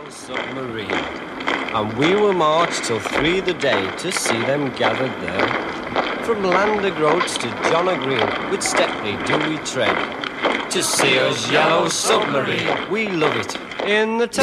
yellow submarine, and we will march till 3 the day to see them gathered there. From Land o' Groats to John o' Green, with Stepney do we tread, to see us yellow submarine. We love it in the